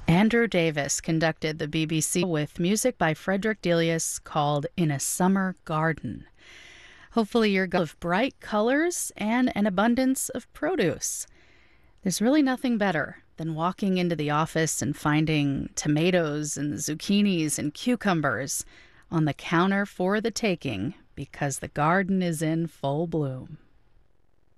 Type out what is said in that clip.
Andrew Davis conducted the BBC with music by Frederick Delius called In a Summer Garden. Hopefully you're full of bright colors and an abundance of produce. There's really nothing better than walking into the office and finding tomatoes and zucchinis and cucumbers on the counter for the taking because the garden is in full bloom.